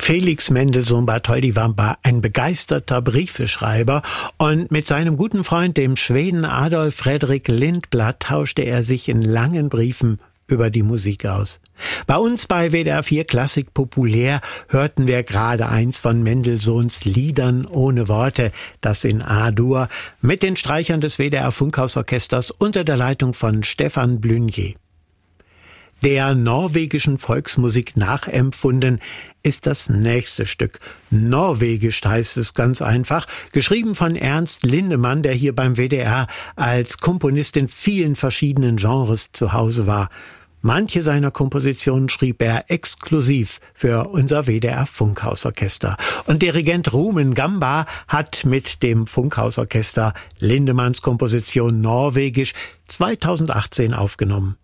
Felix Mendelssohn Bartholdy war ein begeisterter Briefeschreiber und mit seinem guten Freund, dem Schweden Adolf Fredrik Lindblad, tauschte er sich in langen Briefen über die Musik aus. Bei uns bei WDR 4 Klassik populär hörten wir gerade eins von Mendelssohns Liedern ohne Worte, das in A-Dur, mit den Streichern des WDR Funkhausorchesters unter der Leitung von Stefan Blünje. Der norwegischen Volksmusik nachempfunden ist das nächste Stück. Norwegisch heißt es ganz einfach, geschrieben von Ernst Lindemann, der hier beim WDR als Komponist in vielen verschiedenen Genres zu Hause war. Manche seiner Kompositionen schrieb er exklusiv für unser WDR Funkhausorchester. Und Dirigent Rumen Gamba hat mit dem Funkhausorchester Lindemanns Komposition Norwegisch 2018 aufgenommen.